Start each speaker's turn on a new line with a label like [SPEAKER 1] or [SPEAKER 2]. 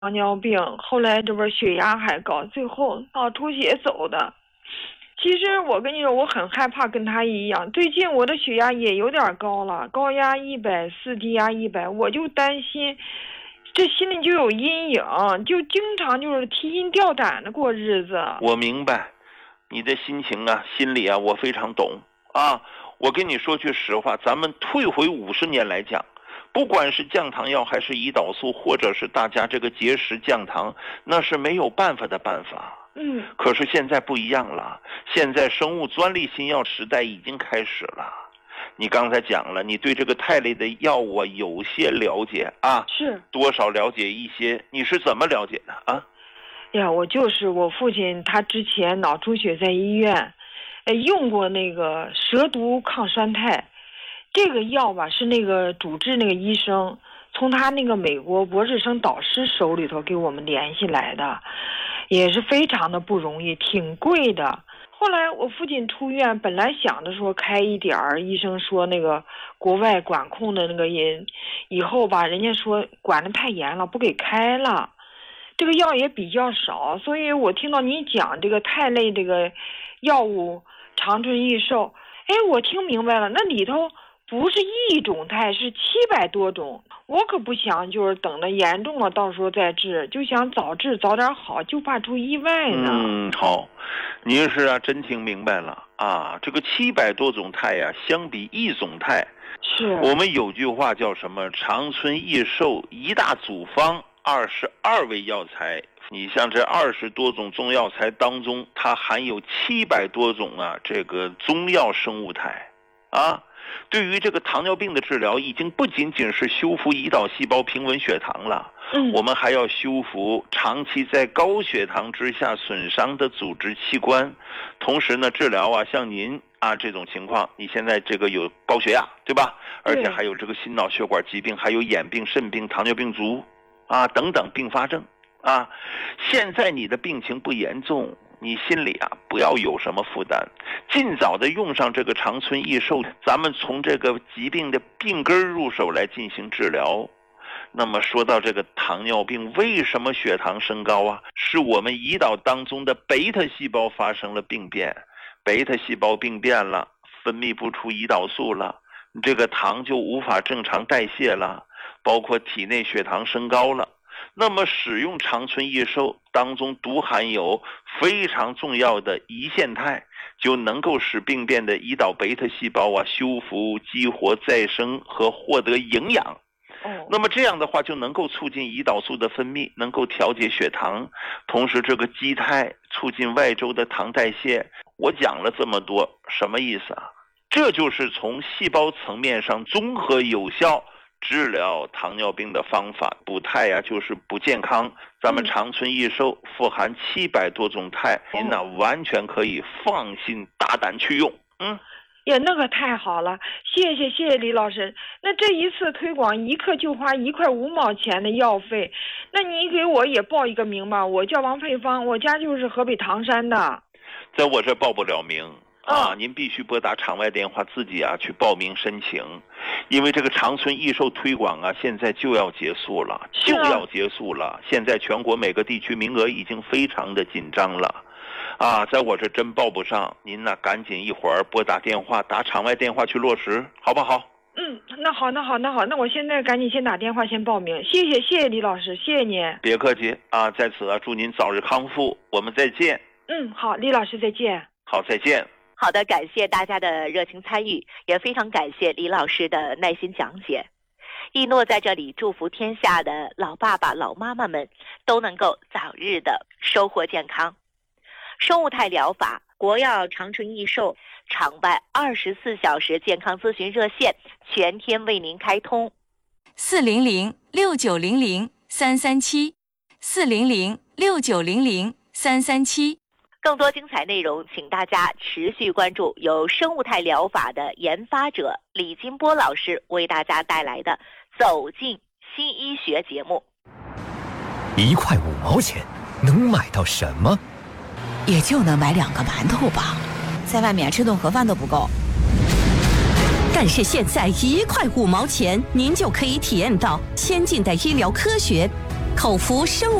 [SPEAKER 1] 糖尿病，后来这边血压还高，最后脑出血走的。其实我跟你说，我很害怕跟他一样。最近我的血压也有点高了，高压140，低压100，我就担心，这心里就有阴影，就经常就是提心吊胆的过日子。
[SPEAKER 2] 我明白你的心情啊，心里啊，我非常懂啊。我跟你说句实话，咱们退回50年来讲，不管是降糖药还是胰岛素，或者是大家这个节食降糖，那是没有办法的办法。可是现在不一样了，现在生物专利新药时代已经开始了。你刚才讲了，你对这个肽类的药物有些了解啊，
[SPEAKER 1] 是
[SPEAKER 2] 多少了解一些，你是怎么了解的啊？
[SPEAKER 1] 呀，我父亲他之前脑出血在医院，用过那个蛇毒抗栓肽，这个药吧是那个主治那个医生从他那个美国博士生导师手里头给我们联系来的，也是非常的不容易，挺贵的。后来我父亲出院，本来想着说开一点儿，医生说那个国外管控的那个以后吧，人家说管得太严了，不给开了。这个药也比较少，所以我听到你讲这个肽类这个药物长春益寿，我听明白了，那里头不是1种肽，是700多种。我可不想就是等得严重了到时候再治，就想早治早点好，就怕出意外呢。
[SPEAKER 2] 好，您是啊真听明白了啊。这个700多种肽啊，相比1种肽，
[SPEAKER 1] 是
[SPEAKER 2] 我们有句话叫什么？长春益寿一大组方，22味药材。你像这20多种中药材当中，它含有700多种啊这个中药生物肽啊。对于这个糖尿病的治疗，已经不仅仅是修复胰岛细胞平稳血糖了，我们还要修复长期在高血糖之下损伤的组织器官，同时呢治疗啊像您啊这种情况，你现在这个有高血压对吧？而且还有这个心脑血管疾病，还有眼病、肾病、糖尿病足啊等等并发症啊。现在你的病情不严重，你心里啊不要有什么负担，尽早的用上这个长春益寿，咱们从这个疾病的病根入手来进行治疗。那么说到这个糖尿病为什么血糖升高啊？是我们胰岛当中的贝塔细胞发生了病变，贝塔细胞病变了，分泌不出胰岛素了，这个糖就无法正常代谢了，包括体内血糖升高了。那么使用长春益寿当中独含有非常重要的胰腺肽，就能够使病变的胰岛贝塔细胞啊修复、激活、再生和获得营养。那么这样的话就能够促进胰岛素的分泌，能够调节血糖，同时这个肌肽促进外周的糖代谢。我讲了这么多，什么意思啊？这就是从细胞层面上综合有效治疗糖尿病的方法。补肽呀就是不健康，咱们长春益寿富含700多种肽，您呢完全可以放心大胆去用。
[SPEAKER 1] 呀，那个太好了，谢谢李老师。那这一次推广一克就花1块5毛钱的药费，那你给我也报一个名吧。我叫王佩芳，我家就是河北唐山的。
[SPEAKER 2] 在我这报不了名啊，您必须拨打场外电话自己啊去报名申请，因为这个长春益寿推广啊现在就要结束了，现在全国每个地区名额已经非常的紧张了啊，在我这真报不上，您呢赶紧一会儿拨打电话，打场外电话去落实，好不好？
[SPEAKER 1] 那好，那我现在赶紧先打电话先报名。谢谢李老师，谢谢您。
[SPEAKER 2] 别客气啊，在此啊祝您早日康复，我们再见。
[SPEAKER 1] 好，李老师再见。
[SPEAKER 2] 好，再见。
[SPEAKER 3] 好的，感谢大家的热情参与，也非常感谢李老师的耐心讲解。一诺在这里祝福天下的老爸爸老妈妈们都能够早日的收获健康。生物肽疗法国药长春益寿场外24小时健康咨询热线全天为您开通
[SPEAKER 4] 400-6900-337 400-6900-337。
[SPEAKER 3] 更多精彩内容请大家持续关注由生物肽疗法的研发者李金波老师为大家带来的走进新医学节目。
[SPEAKER 5] 1块5毛钱能买到什么？
[SPEAKER 6] 也就能买2个馒头吧，在外面吃顿盒饭都不够。
[SPEAKER 7] 但是现在1块5毛钱，您就可以体验到先进的医疗科学， 口服生物